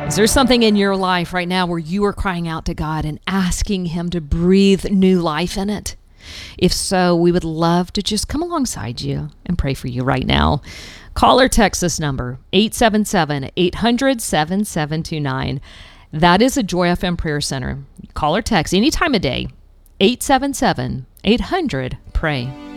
Is there something in your life right now where you are crying out to God and asking Him to breathe new life in it? If so, we would love to just come alongside you and pray for you right now. Call or text this number, 877-800-7729. That is a Joy FM Prayer Center. Call or text any time of day, 877-800-PRAY.